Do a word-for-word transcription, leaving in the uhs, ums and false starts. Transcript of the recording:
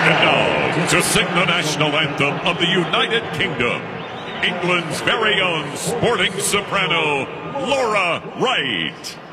And now, to sing the national anthem of the United Kingdom, England's very own sporting soprano, Laura Wright.